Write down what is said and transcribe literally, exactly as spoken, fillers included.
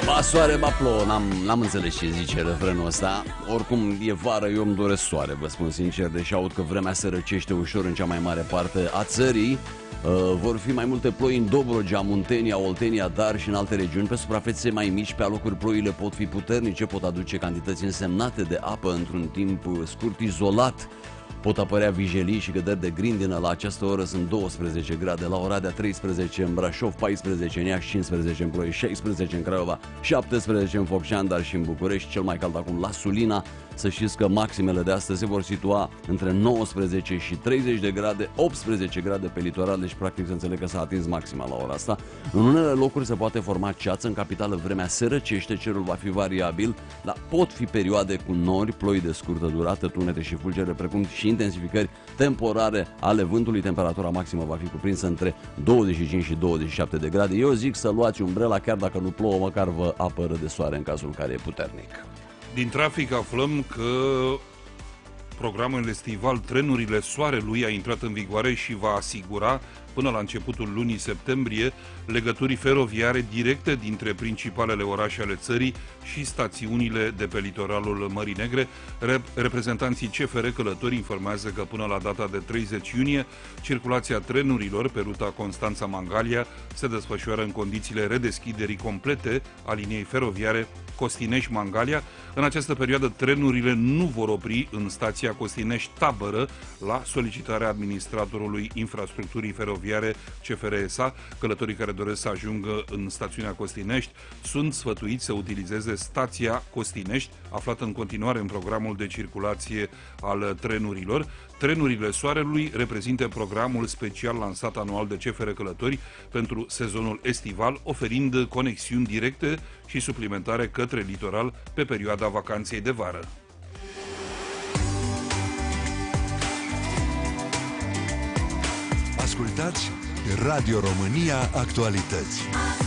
Ba soare, ba plouă, n-am înțeles ce zice refrenul ăsta. Oricum e vară, eu îmi doresc soare, vă spun sincer. Deși aud că vremea se răcește ușor în cea mai mare parte a țării. uh, Vor fi mai multe ploi în Dobrogea, Muntenia, Oltenia, Dar și în alte regiuni. Pe suprafețe mai mici, pe alocuri ploile pot fi puternice, pot aduce cantități însemnate de apă într-un timp scurt, izolat. Pot apărea vijelii și căderi de grindină. La această oră sunt douăsprezece grade la Oradea, treisprezece în Brașov, paisprezece în Iași, cincisprezece în Ploiești, șaisprezece în Craiova, șaptesprezece în Focșani, dar și în București. Cel mai cald acum la Sulina. Să știți că maximele de astăzi se vor situa între nouăsprezece și treizeci de grade, optsprezece grade pe litoral, deci practic să înțeleg că s-a atins maxima la ora asta. În unele locuri se poate forma ceață, în capitală vremea se răcește, cerul va fi variabil, dar pot fi perioade cu nori, ploi de scurtă durată, tunete și fulgere, precum și intensificări temporare ale vântului. Temperatura maximă va fi cuprinsă între douăzeci și cinci și douăzeci și șapte de grade. Eu zic să luați umbrela, chiar dacă nu plouă, măcar vă apără de soare în cazul în care e puternic. Din trafic aflăm că programul estival Trenurile Soarelui a intrat în vigoare și va asigura până la începutul lunii septembrie legături feroviare directe dintre principalele orașe ale țării și stațiunile de pe litoralul Mării Negre. Rep- reprezentanții C F R Călători informează că până la data de treizeci iunie circulația trenurilor pe ruta Constanța-Mangalia se desfășoară în condițiile redeschiderii complete a liniei feroviare Costinești-Mangalia. În această perioadă trenurile nu vor opri în stația Costinești-Tabără la solicitarea administratorului infrastructurii feroviare C F R S A. Călătorii care doresc să ajungă în stațiunea Costinești sunt sfătuiți să utilizeze stația Costinești, aflată în continuare în programul de circulație al trenurilor. Trenurile Soarelui reprezintă programul special lansat anual de C F R Călători pentru sezonul estival, oferind conexiuni directe și suplimentare către litoral pe perioada vacanței de vară. Ascultați Radio România Actualități.